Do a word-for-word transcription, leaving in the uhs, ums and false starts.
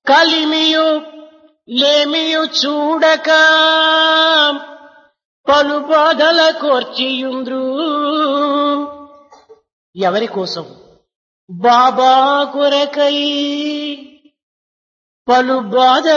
కలిమియు లేమియు చూడక పలు బాధల కోర్చియుంద్రు. ఎవరి కోసం? బాబా కొరకై పలు బాధ